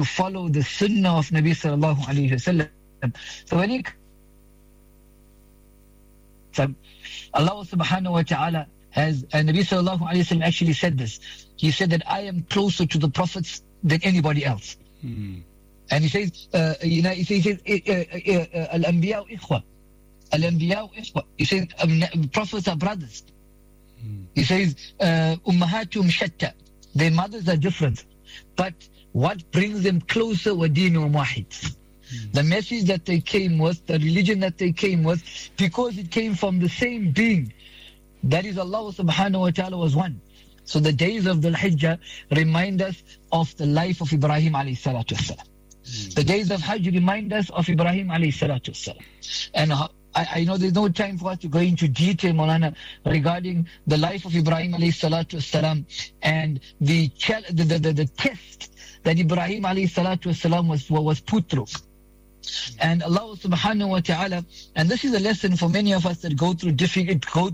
to follow the sunnah of Nabi sallallahu alayhi wasallam. So when he Allah subhanahu wa ta'ala has, and Nabi sallallahu alayhi wasallam actually said this. He said that I am closer to the prophets than anybody else. And he says, he says, al-anbiya ikhwa. Al-anbiya ikhwa. He says, prophets are brothers. He says, ummahatum shatta. Their mothers are different. But what brings them closer wa deenun wahid. The message that they came with, the religion that they came with, because it came from the same being, that is Allah subhanahu wa ta'ala, was one. So the days of Dhul Hijjah remind us of the life of Ibrahim alayhi salatu wasalam. The days of Hajj remind us of Ibrahim alayhi salatu wasalam. And I know there's no time for us to go into detail, Maulana, regarding the life of Ibrahim alayhi salatu wasalam and the test that Ibrahim alayhi salatu wasalam was put through. And Allah subhanahu wa ta'ala, and this is a lesson for many of us that go through difficult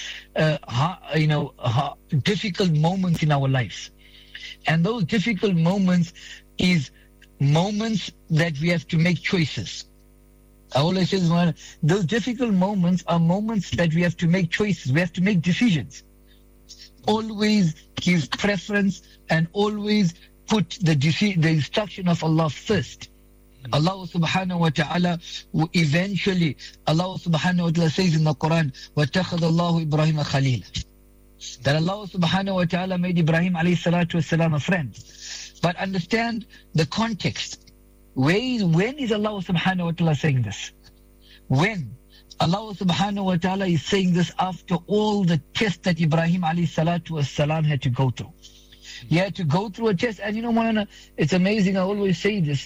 moments in our lives. And those difficult moments is moments that we have to make choices. I always say, those difficult moments are moments that we have to make choices. We have to make decisions. Always give preference and always put the instruction of Allah first. Allah subhanahu wa ta'ala eventually, Allah subhanahu wa ta'ala says in the Quran, وَاتَّخَذَ اللَّهُ إِبْرَاهِيمَ خَلِيلًا, that Allah subhanahu wa ta'ala made Ibrahim alayhi salatu wasalam a friend. But understand the context. When is Allah subhanahu wa ta'ala saying this? When? Allah subhanahu wa ta'ala is saying this after all the tests that Ibrahim alayhi salatu wasalam had to go through. He had to go through a test. And you know, Maulana, it's amazing, I always say this,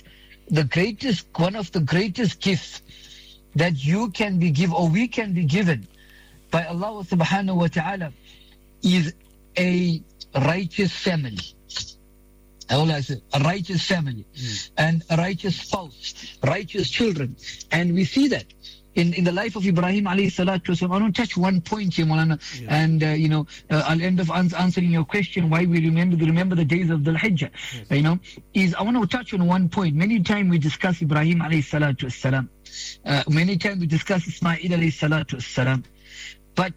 one of the greatest gifts that you can be given, or we can be given by Allah subhanahu wa ta'ala, is a righteous family. A righteous family, and a righteous spouse, righteous children. And we see that in the life of Ibrahim alayhi salatu wasalam. I want to touch one point here, Maulana, and I'll end up answering your question why we remember the days of Dhul Hijjah. I want to touch on one point. Many times we discuss Ibrahim alayhi salatu wasalam. Many times we discuss Ismail alayhi salatu wasalam. But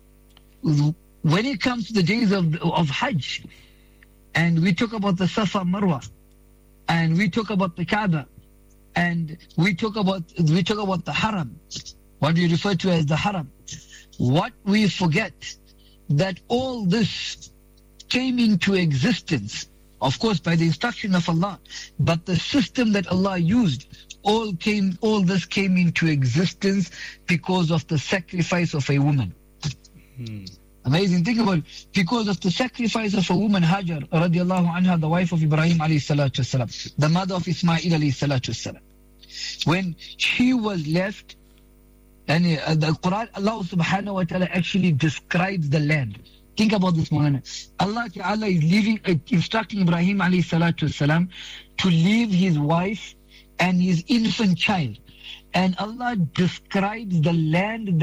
when it comes to the days of Hajj, and we talk about the Safa Marwa, and we talk about the Kaaba, and we talk about the Haram, what we refer to as the Haram. What we forget, that all this came into existence, of course, by the instruction of Allah, but the system that Allah used, all this came into existence because of the sacrifice of a woman. Amazing. Think about it. Because of the sacrifice of a woman, Hajar radiallahu anha, the wife of Ibrahim alayhi salatu wasalam, the mother of Ismail alayhi salatu wasalam. When she was left, and the Quran, Allah subhanahu wa ta'ala actually describes the land. Think about this, Maulana. Allah ta'ala is instructing Ibrahim alayhi salatu wasalam to leave his wife and his infant child. And Allah describes the land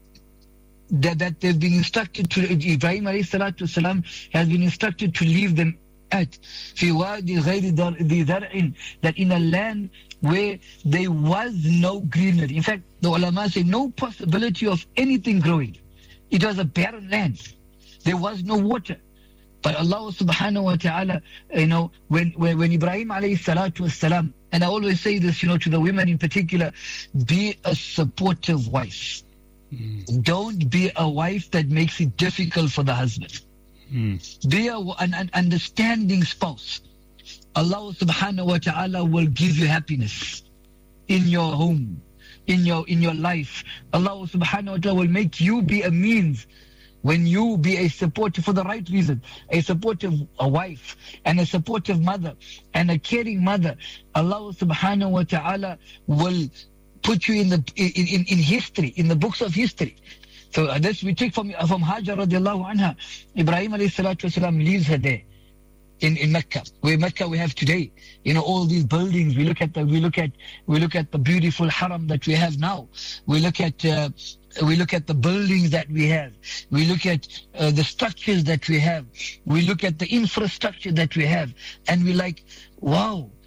that they've been instructed to, Ibrahim alayhi salatu wasalam has been instructed to leave them at, fi wadi ghayri dhi zar'in, that in a land where there was no greenery. In fact, the ulama say no possibility of anything growing. It was a barren land. There was no water. But Allah subhanahu wa ta'ala, when Ibrahim alayhi salatu wasalam, and I always say this, to the women in particular, be a supportive wife. Don't be a wife that makes it difficult for the husband. Be an understanding spouse. Allah subhanahu wa ta'ala will give you happiness in your home, in your life. Allah subhanahu wa ta'ala will make you be a means when you be a supportive, for the right reason, a supportive wife and a supportive mother and a caring mother. Allah subhanahu wa ta'ala will put you in history, in the books of history. So this we take from Hajar radiallahu anha. Ibrahim alayhi salatu wasalam leaves her there in Mecca, where Mecca we have today. All these buildings. We look at the beautiful haram that we have now. We look at the buildings that we have. We look at the structures that we have. We look at the infrastructure that we have, and we're like, wow.